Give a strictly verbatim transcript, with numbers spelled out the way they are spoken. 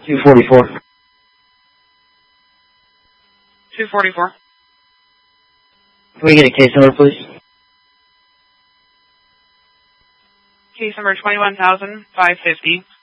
two forty-four. two forty-four. Can we get a case number, please? Case number twenty-one thousand five hundred fifty.